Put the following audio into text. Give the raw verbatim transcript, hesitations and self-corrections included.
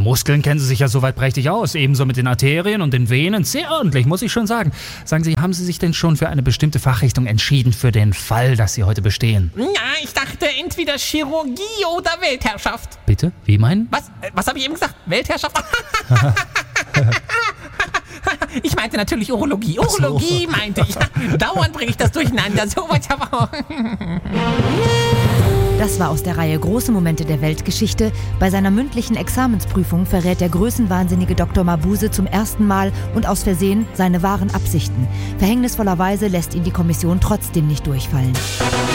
Muskeln kennen Sie sich ja soweit prächtig aus. Ebenso mit den Arterien und den Venen. Sehr ordentlich, muss ich schon sagen. Sagen Sie, haben Sie sich denn schon für eine bestimmte Fachrichtung entschieden für den Fall, dass Sie heute bestehen? Ja, ich dachte entweder Chirurgie oder Weltherrschaft. Bitte? Wie meinen? Was? Äh, Was habe ich eben gesagt? Weltherrschaft? Ich meinte natürlich Urologie. Urologie so. meinte ich. Dauernd bringe ich das durcheinander. So was aber auch. Das war aus der Reihe Große Momente der Weltgeschichte. Bei seiner mündlichen Examensprüfung verrät der größenwahnsinnige Doktor Mabuse zum ersten Mal und aus Versehen seine wahren Absichten. Verhängnisvollerweise lässt ihn die Kommission trotzdem nicht durchfallen.